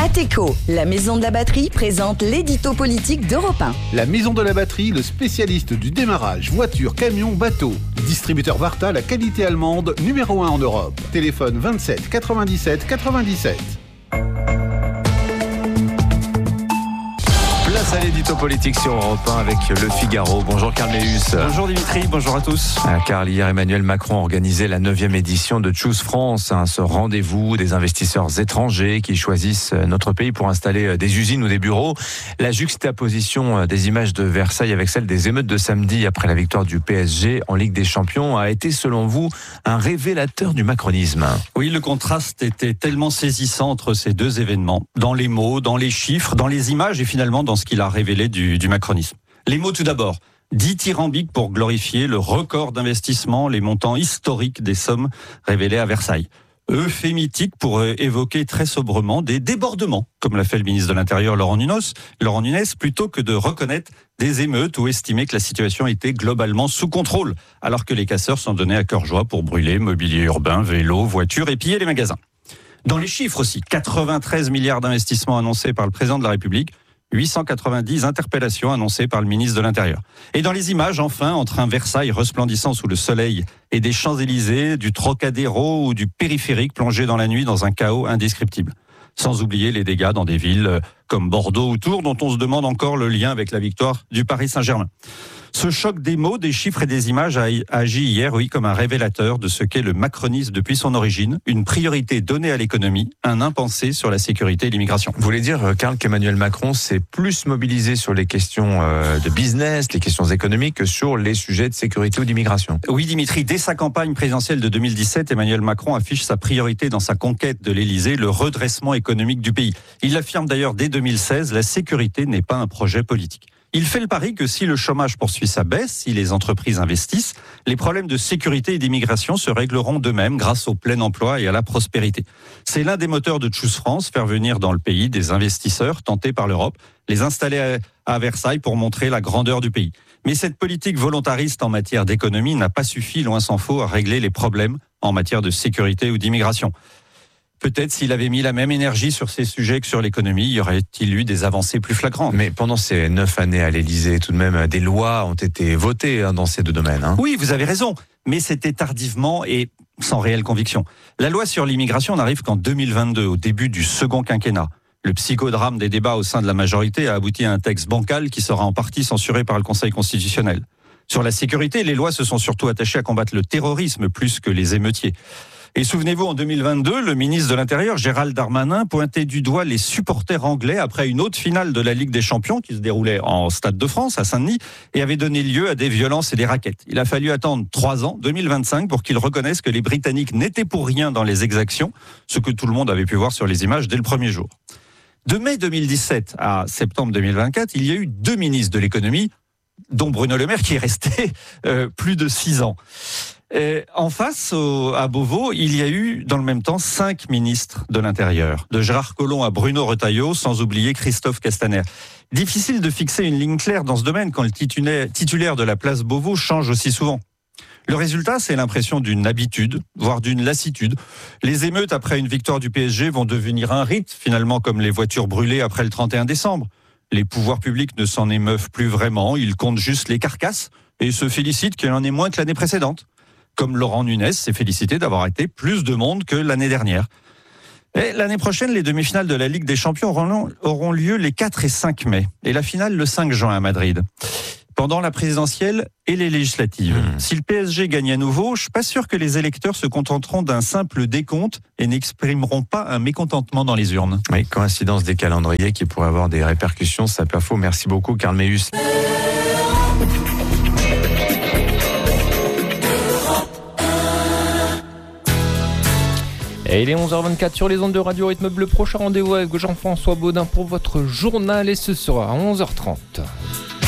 Ateco, la maison de la batterie, présente l'édito politique d'Europe 1. La maison de la batterie, le spécialiste du démarrage, voiture, camion, bateau. Distributeur Varta, la qualité allemande, numéro 1 en Europe. Téléphone 27 97 97. Place à l'édito politique sur Europe 1 avec Le Figaro. Bonjour Karl Meus. Bonjour Dimitri, bonjour à tous. Karl, hier Emmanuel Macron a organisé la 9e édition de Choose France, ce rendez-vous des investisseurs étrangers qui choisissent notre pays pour installer des usines ou des bureaux. La juxtaposition des images de Versailles avec celle des émeutes de samedi après la victoire du PSG en Ligue des Champions a été selon vous un révélateur du macronisme. Oui, le contraste était tellement saisissant entre ces deux événements, dans les mots, dans les chiffres, dans les images et finalement dans ce qu'il a révélé du macronisme. Les mots tout d'abord, dithyrambiques pour glorifier le record d'investissement, les montants historiques des sommes révélées à Versailles. Euphémitique pour évoquer très sobrement des débordements, comme l'a fait le ministre de l'Intérieur Laurent Nunez, plutôt que de reconnaître des émeutes ou estimer que la situation était globalement sous contrôle, alors que les casseurs s'en donnaient à cœur joie pour brûler mobilier urbain, vélos, voitures et piller les magasins. Dans les chiffres aussi, 93 milliards d'investissements annoncés par le président de la République, 890 interpellations annoncées par le ministre de l'Intérieur. Et dans les images, enfin, entre un Versailles resplendissant sous le soleil et des Champs-Élysées, du Trocadéro ou du périphérique plongé dans la nuit dans un chaos indescriptible. Sans oublier les dégâts dans des villes comme Bordeaux ou Tours, dont on se demande encore le lien avec la victoire du Paris Saint-Germain. Ce choc des mots, des chiffres et des images a agi hier, oui, comme un révélateur de ce qu'est le macronisme depuis son origine, une priorité donnée à l'économie, un impensé sur la sécurité et l'immigration. Vous voulez dire, Karl, qu'Emmanuel Macron s'est plus mobilisé sur les questions de business, les questions économiques, que sur les sujets de sécurité ou d'immigration? Oui, Dimitri, dès sa campagne présidentielle de 2017, Emmanuel Macron affiche sa priorité dans sa conquête de l'Élysée, le redressement économique du pays. Il l'affirme d'ailleurs dès 2016, la sécurité n'est pas un projet politique. Il fait le pari que si le chômage poursuit sa baisse, si les entreprises investissent, les problèmes de sécurité et d'immigration se régleront d'eux-mêmes grâce au plein emploi et à la prospérité. C'est l'un des moteurs de Choose France, faire venir dans le pays des investisseurs tentés par l'Europe, les installer à Versailles pour montrer la grandeur du pays. Mais cette politique volontariste en matière d'économie n'a pas suffi, loin s'en faut, à régler les problèmes en matière de sécurité ou d'immigration. Peut-être s'il avait mis la même énergie sur ces sujets que sur l'économie, y aurait-il eu des avancées plus flagrantes. Mais pendant ces 9 années à l'Élysée, tout de même, des lois ont été votées dans ces deux domaines. Oui, vous avez raison, mais c'était tardivement et sans réelle conviction. La loi sur l'immigration n'arrive qu'en 2022, au début du second quinquennat. Le psychodrame des débats au sein de la majorité a abouti à un texte bancal qui sera en partie censuré par le Conseil constitutionnel. Sur la sécurité, les lois se sont surtout attachées à combattre le terrorisme plus que les émeutiers. Et souvenez-vous, en 2022, le ministre de l'Intérieur, Gérald Darmanin, pointait du doigt les supporters anglais après une autre finale de la Ligue des Champions qui se déroulait en Stade de France, à Saint-Denis, et avait donné lieu à des violences et des raquettes. Il a fallu attendre 3 ans, 2025, pour qu'ils reconnaissent que les Britanniques n'étaient pour rien dans les exactions, ce que tout le monde avait pu voir sur les images dès le premier jour. De mai 2017 à septembre 2024, il y a eu 2 ministres de l'économie, dont Bruno Le Maire, qui est resté plus de 6 ans. En face, à Beauvau, il y a eu dans le même temps 5 ministres de l'Intérieur, de Gérard Collomb à Bruno Retailleau, sans oublier Christophe Castaner. Difficile de fixer une ligne claire dans ce domaine quand le titulaire de la place Beauvau change aussi souvent. Le résultat, c'est l'impression d'une habitude, voire d'une lassitude. Les émeutes après une victoire du PSG vont devenir un rite, finalement comme les voitures brûlées après le 31 décembre. Les pouvoirs publics ne s'en émeuvent plus vraiment, ils comptent juste les carcasses et se félicitent qu'il y en ait moins que l'année précédente. Comme Laurent Nunez s'est félicité d'avoir été plus de monde que l'année dernière. Et l'année prochaine, les demi-finales de la Ligue des Champions auront lieu les 4 et 5 mai. Et la finale le 5 juin à Madrid. Pendant la présidentielle et les législatives. Si le PSG gagne à nouveau, je suis pas sûr que les électeurs se contenteront d'un simple décompte et n'exprimeront pas un mécontentement dans les urnes. Oui, coïncidence des calendriers qui pourraient avoir des répercussions, c'est pas faux. Merci beaucoup, Karl Meus. Et il est 11h24 sur les ondes de Radio Rythme Bleu. Prochain rendez-vous avec Jean-François Baudin pour votre journal et ce sera à 11h30.